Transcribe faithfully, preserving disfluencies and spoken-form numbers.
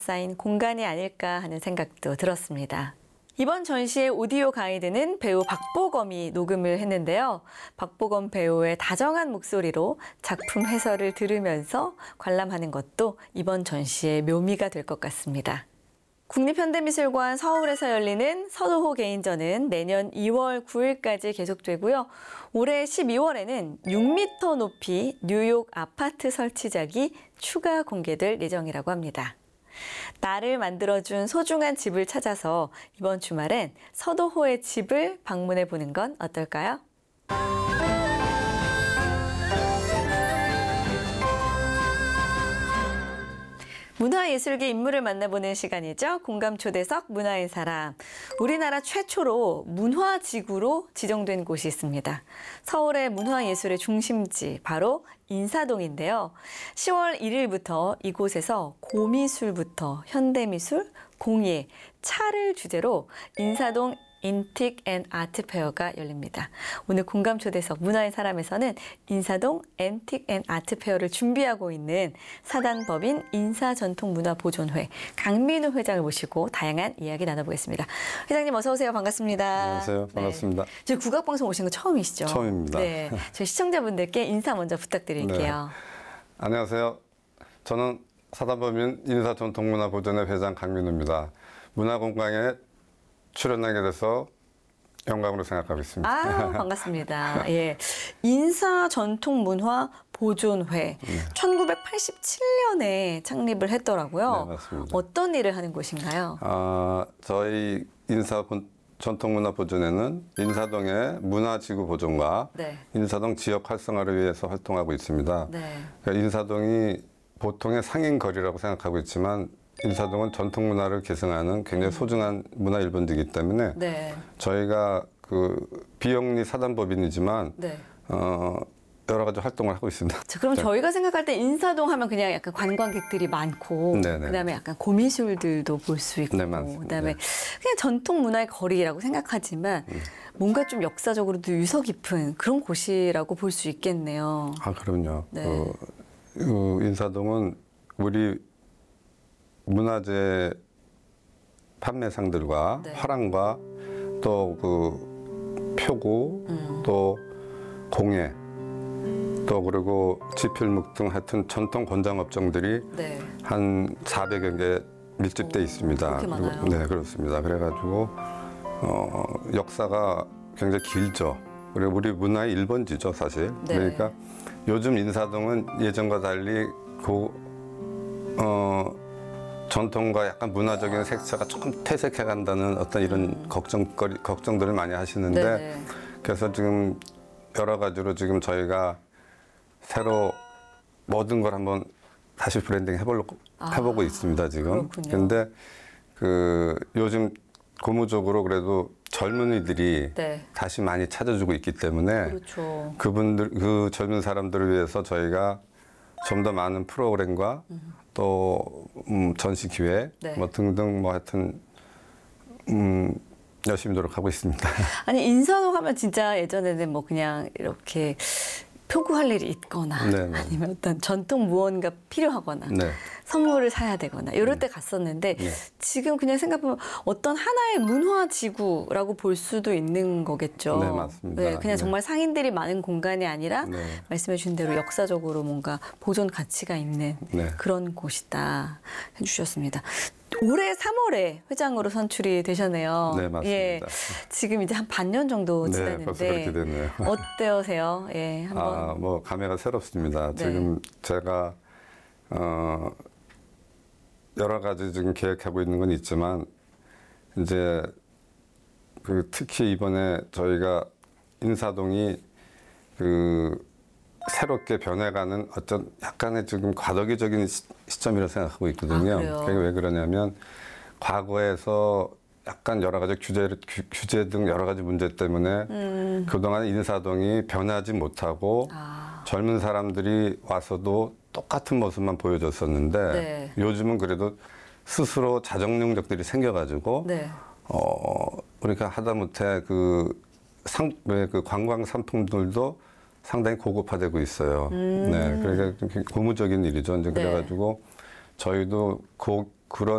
쌓인 공간이 아닐까 하는 생각도 들었습니다. 이번 전시의 오디오 가이드는 배우 박보검이 녹음을 했는데요. 박보검 배우의 다정한 목소리로 작품 해설을 들으면서 관람하는 것도 이번 전시의 묘미가 될 것 같습니다. 국립현대미술관 서울에서 열리는 서도호 개인전은 내년 이월 구일까지 계속되고요. 올해 십이월에는 육 미터 높이 뉴욕 아파트 설치작이 추가 공개될 예정이라고 합니다. 나를 만들어준 소중한 집을 찾아서 이번 주말엔 서도호의 집을 방문해 보는 건 어떨까요? 문화예술계 인물을 만나보는 시간이죠. 공감초대석 문화의 사람. 우리나라 최초로 문화지구로 지정된 곳이 있습니다. 서울의 문화예술의 중심지, 바로 인사동인데요. 시월 일일부터 이곳에서 고미술부터 현대미술, 공예, 차를 주제로 인사동 앤틱 앤 아트 페어가 열립니다. 오늘 공감 초대석 문화의 사람에서는 인사동 앤틱 앤 아트 페어를 준비하고 있는 사단법인 인사전통문화보존회 강민우 회장을 모시고 다양한 이야기 나눠보겠습니다. 회장님 어서 오세요. 반갑습니다. 안녕하세요. 반갑습니다. 네. 저희 국악방송 오신 거 처음이시죠? 처음입니다. 네. 저희 시청자분들께 인사 먼저 부탁드릴게요. 네. 안녕하세요. 저는 사단법인 인사전통문화보존회 회장 강민우입니다. 문화공강에 출연하게 돼서 영광으로 생각하고 있습니다. 아, 반갑습니다. 예. 인사전통문화보존회. 네. 천구백팔십칠 년에 창립을 했더라고요. 네, 맞습니다. 어떤 일을 하는 곳인가요? 아, 저희 인사 전통문화보존회는 인사동의 문화지구 보존과 네. 인사동 지역 활성화를 위해서 활동하고 있습니다. 네. 그러니까 인사동이 보통의 상인거리라고 생각하고 있지만 인사동은 전통문화를 계승하는 굉장히 소중한 문화 일본지이기 때문에 네. 저희가 그 비영리 사단법인이지만 네. 어, 여러 가지 활동을 하고 있습니다. 자, 그럼 네. 저희가 생각할 때 인사동 하면 그냥 약간 관광객들이 많고, 네네. 그다음에 약간 고미술들도 볼 수 있고, 네, 맞습니다. 그다음에 네. 그냥 전통 문화의 거리라고 생각하지만 음. 뭔가 좀 역사적으로도 유서 깊은 그런 곳이라고 볼 수 있겠네요. 아, 그럼요. 네. 그, 그 인사동은 우리 문화재 판매상들과 네. 화랑과 또 그 표구 음. 또 공예 또 그리고 지필묵 등 하여튼 전통 권장 업종들이 네. 한 사백여 개 밀집돼 오, 있습니다. 그렇게 많아요? 그리고, 네, 그렇습니다. 그래가지고 어, 역사가 굉장히 길죠. 그리고 우리 문화의 일 번지죠, 사실. 네. 그러니까 요즘 인사동은 예전과 달리 고, 어, 전통과 약간 문화적인 색채가 조금 퇴색해 간다는 어떤 이런 음. 걱정거리, 걱정들을 많이 하시는데 네네. 그래서 지금 여러 가지로 지금 저희가 새로 모든 걸 한번 다시 브랜딩 해보려고, 아, 해보고 있습니다, 지금. 그렇군요. 근데 그 요즘 고무적으로 그래도 젊은이들이 네. 다시 많이 찾아주고 있기 때문에 그렇죠. 그분들, 그 젊은 사람들을 위해서 저희가 좀 더 많은 프로그램과 음. 또 음, 전시 기획 네. 뭐 등등 뭐 하여튼 음, 열심히 노력하고 있습니다. 아니 인사동 하면 진짜 예전에는 뭐 그냥 이렇게 표구할 일이 있거나 네네. 아니면 어떤 전통 무언가 필요하거나 네. 선물을 사야 되거나 이럴 때 갔었는데 네. 지금 그냥 생각해보면 어떤 하나의 문화지구라고 볼 수도 있는 거겠죠. 네, 맞습니다. 네, 그냥 네. 정말 상인들이 많은 공간이 아니라 네. 말씀해 주신 대로 역사적으로 뭔가 보존 가치가 있는 네. 그런 곳이다 해주셨습니다. 올해 삼월에 회장으로 선출이 되셨네요. 네, 맞습니다. 예, 지금 이제 한 반년 정도 네, 지났는데 벌써 그렇게 됐네요. 어떠세요? 예, 한번. 아, 뭐 감회가 새롭습니다. 네. 지금 제가 어, 여러 가지 지금 계획하고 있는 건 있지만 이제 그 특히 이번에 저희가 인사동이 그 새롭게 변해가는 어떤 약간의 지금 과도기적인 시, 시점이라고 생각하고 있거든요. 아, 그래요? 그게 왜 그러냐면 과거에서 약간 여러 가지 규제, 규, 규제 등 여러 가지 문제 때문에 음. 그동안 인사동이 변하지 못하고 아. 젊은 사람들이 와서도 똑같은 모습만 보여줬었는데 네. 요즘은 그래도 스스로 자정 능력들이 생겨가지고 네. 어, 우리가 하다못해 그 상, 왜 그 관광 상품들도 상당히 고급화되고 있어요. 음. 네. 그러니까 좀 고무적인 일이죠. 이제 네. 그래가지고 저희도 그, 그런